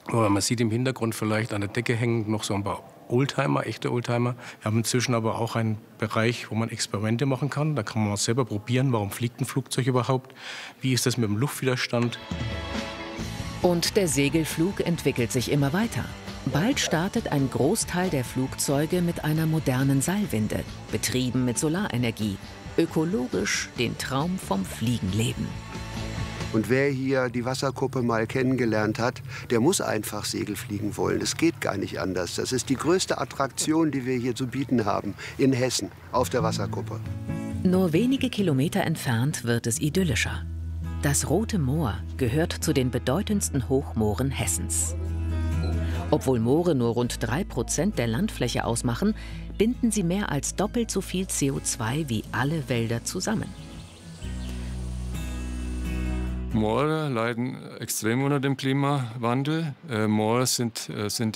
Aber man sieht im Hintergrund vielleicht an der Decke hängen noch so ein paar Oldtimer, echte Oldtimer. Wir haben inzwischen aber auch einen Bereich, wo man Experimente machen kann. Da kann man selber probieren, warum fliegt ein Flugzeug überhaupt, wie ist das mit dem Luftwiderstand. Und der Segelflug entwickelt sich immer weiter. Bald startet ein Großteil der Flugzeuge mit einer modernen Seilwinde, betrieben mit Solarenergie, ökologisch den Traum vom Fliegen leben. Und wer hier die Wasserkuppe mal kennengelernt hat, der muss einfach Segelfliegen wollen. Es geht gar nicht anders. Das ist die größte Attraktion, die wir hier zu bieten haben, in Hessen, auf der Wasserkuppe. Nur wenige Kilometer entfernt wird es idyllischer. Das Rote Moor gehört zu den bedeutendsten Hochmooren Hessens. Obwohl Moore nur rund 3% der Landfläche ausmachen, binden sie mehr als doppelt so viel CO2 wie alle Wälder zusammen. Moore leiden extrem unter dem Klimawandel. Moore sind